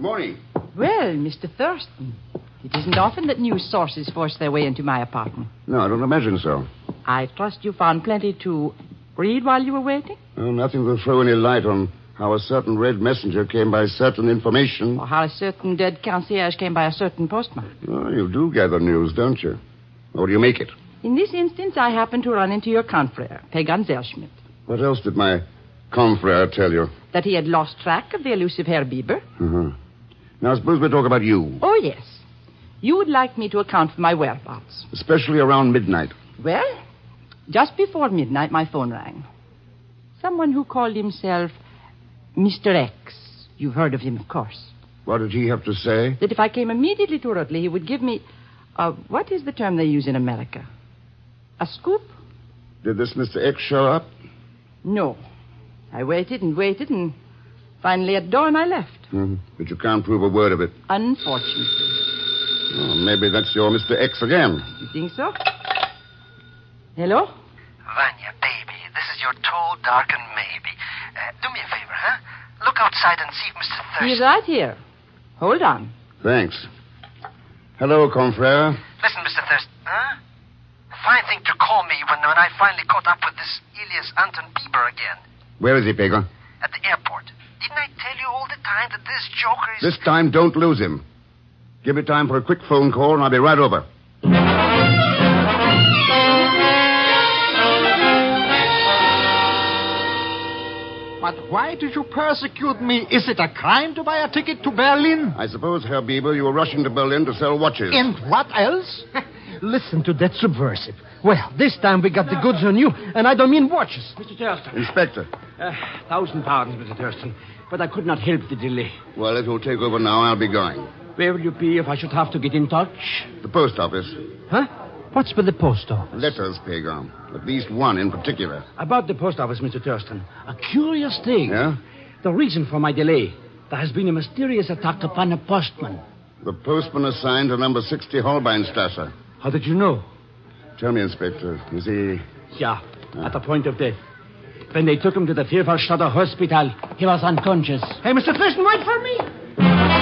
morning. Well, Mr. Thurston, it isn't often that news sources force their way into my apartment. No, I don't imagine so. I trust you found plenty to read while you were waiting? Well, nothing to throw any light on how a certain red messenger came by certain information. Or how a certain dead concierge came by a certain postman. Oh, you do gather news, don't you? What do you make it? In this instance, I happened to run into your confrere, Pagan Zellschmidt. What else did my confrere tell you? That he had lost track of the elusive Herr Bieber. Uh-huh. Now, suppose we talk about you. Oh, yes. You would like me to account for my whereabouts. Especially around midnight. Well, just before midnight, my phone rang. Someone who called himself Mr. X. You've heard of him, of course. What did he have to say? That if I came immediately to Rutley, he would give me... what is the term they use in America? A scoop? Did this Mr. X show up? No. I waited and finally at dawn I left. Mm-hmm. But you can't prove a word of it. Unfortunately. Oh, maybe that's your Mr. X again. You think so? Hello? Vanya, baby, this is your tall, dark, and maybe. Do me a favor, huh? Look outside and see if Mr. Thurston... He's right here. Hold on. Thanks. Hello, confrere. Listen, Mr. Thurston, huh? Fine thing to call me when I finally caught up with this Elias Anton Bieber again. Where is he, Pagan? At the airport. Didn't I tell you all the time that this joker is... This time, don't lose him. Give me time for a quick phone call, and I'll be right over. But why did you persecute me? Is it a crime to buy a ticket to Berlin? I suppose, Herr Bieber, you were rushing to Berlin to sell watches. And what else? Listen to that subversive. Well, this time we got the goods on you, and I don't mean watches. Mr. Thurston. Inspector. 1,000 pardons, Mr. Thurston, but I could not help the delay. Well, if you'll take over now, I'll be going. Where will you be if I should have to get in touch? The post office. Huh? What's with the post office? Letters, Pagan. At least one in particular. About the post office, Mr. Thurston. A curious thing. Yeah? The reason for my delay. There has been a mysterious attack upon a postman. The postman assigned to number 60 Holbeinstrasse. How did you know? Tell me, Inspector, is he... Yeah, at the point of death. When they took him to the Vierfachstadter Hospital, he was unconscious. Hey, Mr. Thurston, wait for me.